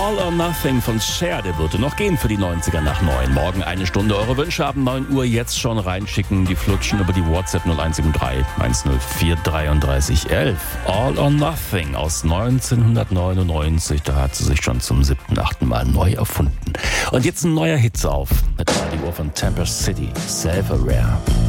All or Nothing von Cher, der würde noch gehen für die 90er nach 9. Morgen 1 Stunde. Eure Wünsche ab 9 Uhr jetzt schon reinschicken. Die flutschen über die WhatsApp 0173 104 33 11. All or Nothing aus 1999. Da hat sie sich schon zum 7., 8. Mal neu erfunden. Und jetzt ein neuer Hit auf. Mit Radio von Tempest City. Self-Aware.